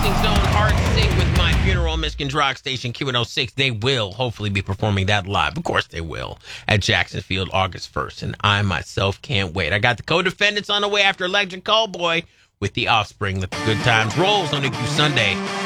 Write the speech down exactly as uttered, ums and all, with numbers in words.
Broadcasting Zone, Heart Sing with My Funeral, Michigan Rock Station Q one oh six. They will hopefully be performing that live. Of course they will. At Jackson Field August first. And I myself can't wait. I got the co-defendants on the way after Electric Callboy with The Offspring. Let the good times roll on N Q Sunday.